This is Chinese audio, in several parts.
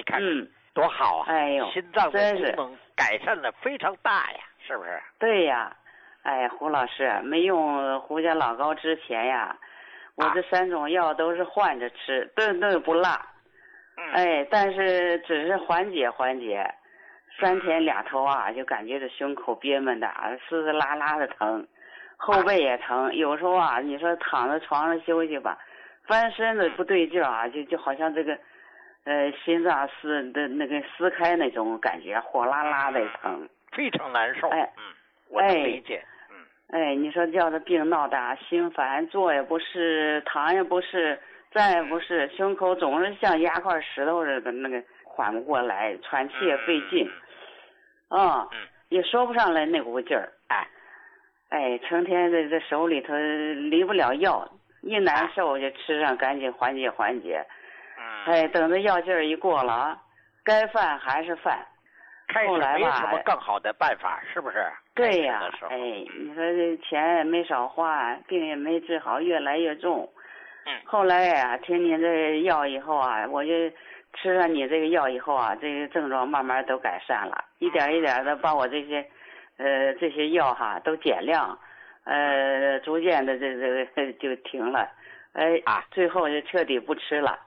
看多好啊！ 哎呦， 心脏的功能改善的非常大呀，是不是？ 对呀，哎，胡老师，没用胡家老膏之前呀，我这3种药都是换着吃，顿顿不落。哎，但是只是缓解3天2头啊，就感觉这胸口憋闷的嘶嘶啦啦的疼，后背也疼，有时候啊，你说躺在床上休息吧，翻身子不对劲啊，就好像这个心脏撕开那种感觉，火辣辣的疼， 非常难受。 哎， 我能理解。 哎，你说叫这病闹的，心烦，坐也不是，躺也不是，站也不是，胸口总是像压块石头似的，那个缓不过来，喘气也费劲。也说不上来那股劲儿。哎，成天这手里头离不了药，一难受就吃上，赶紧缓解。哎，等着药劲儿一过了，该犯还是犯。 后来吧，没什么更好的办法，是不是？ 对呀，哎，你说这钱也没少花，病也没治好，越来越重。后来呀，听你这药以后啊，我就吃上你这个药以后啊，这个症状慢慢都改善了，一点一点的把我这些药哈都减量，逐渐的这个就停了，最后就彻底不吃了。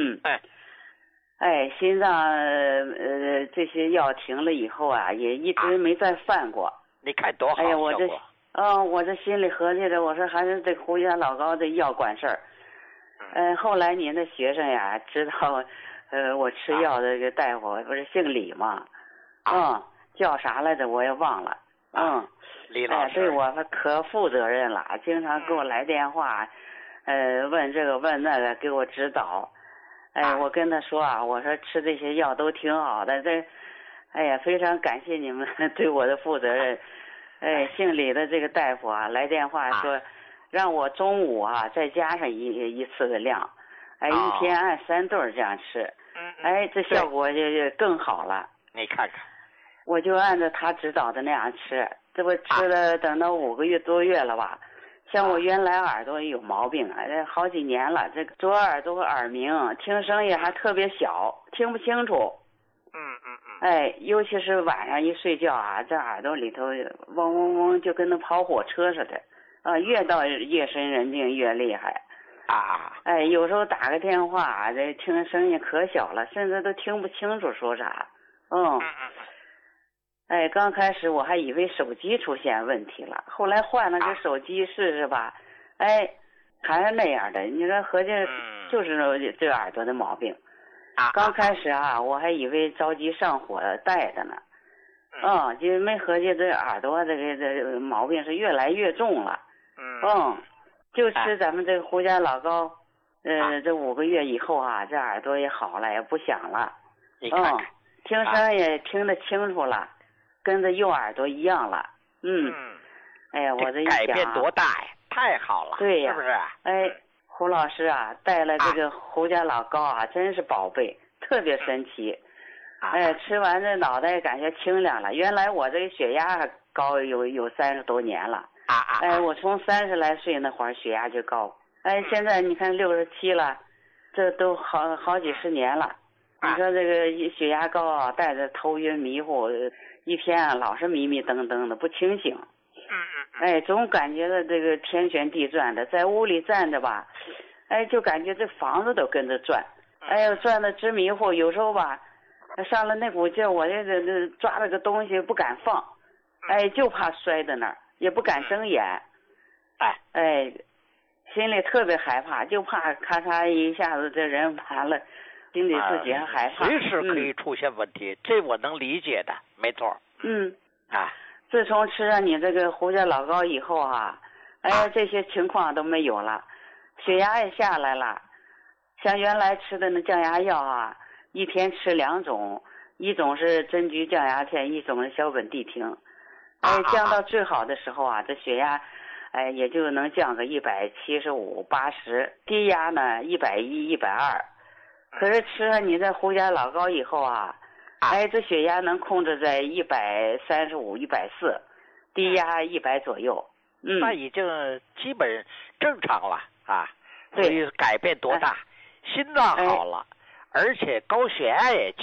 心脏这些药停了以后啊，也一直没再犯过。 你看多好效果。 我这心里合计着，我说还是这胡家老膏这药管事儿。后来您的学生呀，知道我吃药的这个大夫不是姓李吗？叫啥来着我也忘了。 李老师。 对我可负责任了，经常给我来电话，问这个问那个，给我指导。我跟他说啊，我说吃这些药都挺好的，非常感谢你们对我的负责任。姓李的这个大夫啊，来电话说，让我中午啊再加上一次的量，一天按3顿这样吃。这效果就更好了。 你看看， 我就按照他指导的那样吃，这不吃了等到5个多月了吧。像我原来耳朵有毛病，好几年了，这个左耳朵耳鸣，听声音还特别小，听不清楚。尤其是晚上一睡觉啊，这耳朵里头嗡嗡嗡，就跟那跑火车似的，越到夜深人静越厉害。有时候打个电话，这听声音可小了，甚至都听不清楚说啥。刚开始我还以为手机出现问题了，后来换了个手机试试吧，还是那样的。你说合计就是这耳朵的毛病。刚开始啊，我还以为着急上火带的呢。就没合计这耳朵这个毛病是越来越重了。就吃咱们这个胡家老膏，这5个月以后啊，这耳朵也好了，也不响了。听声也听得清楚了。跟着右耳朵一样了。我这一想， 改变多大呀，太好了。 对呀， 是不是？ 胡老师啊，带了这个胡家老膏啊，真是宝贝，特别神奇。吃完这脑袋感觉清亮了。原来我这个血压高有30多年了。我从30来岁那会儿血压就高。现在你看67了，这都好几十年了。你说这个血压高啊，带着头晕迷糊，一天啊老是迷迷瞪瞪的不清醒。总感觉到这个天旋地转的，在屋里站着吧，就感觉这房子都跟着转，转的直迷糊。有时候吧，上了那股劲儿，我这抓了个东西不敢放，就怕摔在那儿，也不敢睁眼，心里特别害怕，就怕咔嚓一下子这人完了。心里自己还害怕， 随时可以出现问题，这我能理解的，没错。 自从吃上你这个胡家老膏以后啊，这些情况都没有了，血压也下来了。像原来吃的那降压药啊，一天吃2种，一种是针菊降压片，一种是硝苯地停。降到最好的时候啊，这血压也就能降个175、80，低压呢110、120。可是吃上你这胡家老膏以后啊，这血压能控制在135、140，低压100左右。 那已经基本正常了啊。所以改变多大？心脏好了，而且高血压也